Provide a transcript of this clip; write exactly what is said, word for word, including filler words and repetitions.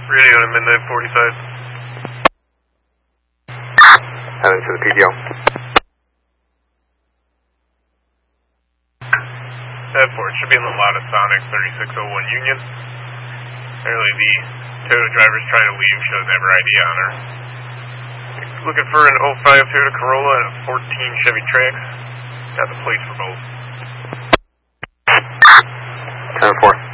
Radio to Midnight forty side. Heading to the P D O. That four should be in the lot of Sonic thirty-six oh one Union. Apparently the Toyota driver's trying to leave, shows never I D on her. Looking for an oh five Toyota Corolla and a fourteen Chevy Trax. Got the plates for both. ten four.